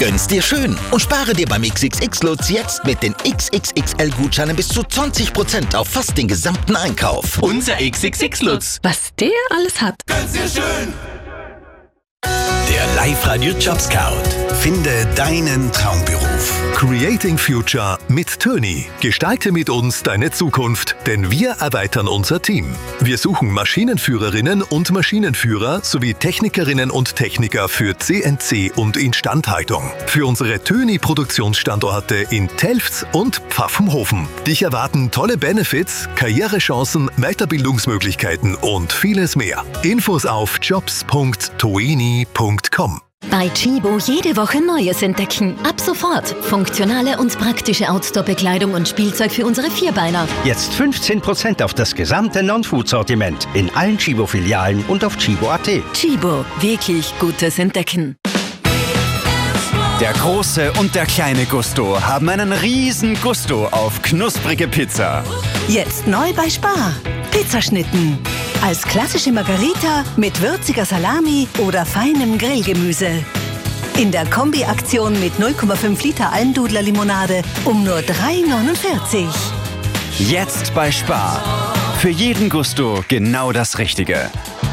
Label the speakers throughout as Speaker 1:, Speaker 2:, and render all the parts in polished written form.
Speaker 1: Gönn's dir schön und spare dir beim XXX-Lutz jetzt mit den XXXL-Gutscheinen bis zu 20% auf fast den gesamten Einkauf.
Speaker 2: Unser XXX-Lutz.
Speaker 3: Was der alles hat.
Speaker 2: Gönn's dir schön.
Speaker 4: Der Live-Radio Jobscout. Finde deinen Traumberuf.
Speaker 5: Creating Future mit Töni. Gestalte mit uns deine Zukunft, denn wir erweitern unser Team. Wir suchen Maschinenführerinnen und Maschinenführer sowie Technikerinnen und Techniker für CNC und Instandhaltung. Für unsere Töni-Produktionsstandorte in Telfs und Pfaffenhofen. Dich erwarten tolle Benefits, Karrierechancen, Weiterbildungsmöglichkeiten und vieles mehr. Infos auf jobs.toini.com.
Speaker 6: Bei Tchibo jede Woche Neues entdecken. Ab sofort funktionale und praktische Outdoor-Bekleidung und Spielzeug für unsere Vierbeiner.
Speaker 7: Jetzt 15% auf das gesamte Non-Food-Sortiment in allen Tchibo-Filialen und auf tchibo.at.
Speaker 6: Tchibo, wirklich gutes Entdecken.
Speaker 8: Der große und der kleine Gusto haben einen riesen Gusto auf knusprige Pizza.
Speaker 9: Jetzt neu bei Spar. Pizzaschnitten. Als klassische Margarita mit würziger Salami oder feinem Grillgemüse. In der Kombi-Aktion mit 0,5 Liter Almdudler-Limonade um nur 3,49.
Speaker 8: Jetzt bei Spar. Für jeden Gusto genau das Richtige.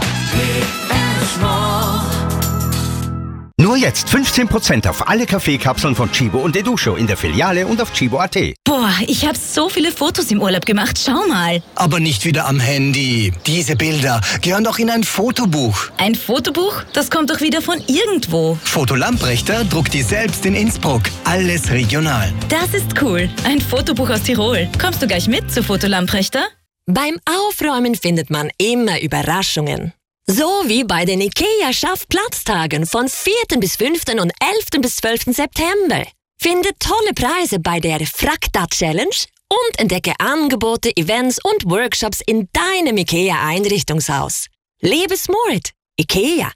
Speaker 7: Nur jetzt 15% auf alle Kaffeekapseln von Tchibo und Educho in der Filiale und auf tchibo.at.
Speaker 3: Boah, ich habe so viele Fotos im Urlaub gemacht. Schau mal.
Speaker 4: Aber nicht wieder am Handy. Diese Bilder gehören doch in ein Fotobuch.
Speaker 3: Ein Fotobuch? Das kommt doch wieder von irgendwo.
Speaker 4: Foto Lamprechter druckt die selbst in Innsbruck. Alles regional.
Speaker 3: Das ist cool. Ein Fotobuch aus Tirol. Kommst du gleich mit zu Foto Lamprechter?
Speaker 10: Beim Aufräumen findet man immer Überraschungen. So wie bei den IKEA-Schaffplatztagen von 4. bis 5. und 11. bis 12. September. Finde tolle Preise bei der Frakta-Challenge und entdecke Angebote, Events und Workshops in deinem IKEA-Einrichtungshaus. Lebe smart. IKEA.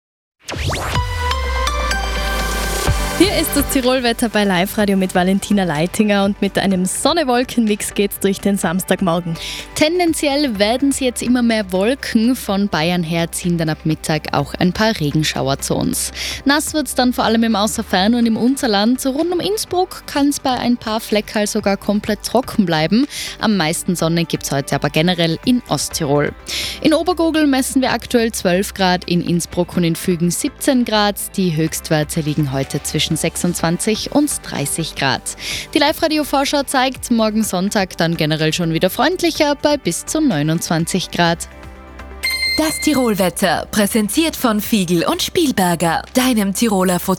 Speaker 11: Hier ist das Tirolwetter bei Live-Radio mit Valentina Leitinger und mit einem Sonne-Wolken-Mix geht's durch den Samstagmorgen. Tendenziell werden es jetzt immer mehr Wolken. Von Bayern her ziehen dann ab Mittag auch ein paar Regenschauer zu uns. Nass wird's dann vor allem im Außerfern und im Unterland. Rund um Innsbruck kann es bei ein paar Fleckerl sogar komplett trocken bleiben. Am meisten Sonne gibt's heute aber generell in Osttirol. In Obergurgl messen wir aktuell 12 Grad, in Innsbruck und in Fügen 17 Grad. Die Höchstwerte liegen heute zwischen 26 und 30 Grad. Die Live-Radio-Vorschau zeigt, morgen Sonntag dann generell schon wieder freundlicher bei bis zu 29 Grad.
Speaker 12: Das Tirolwetter, präsentiert von Fiegel und Spielberger, deinem Tiroler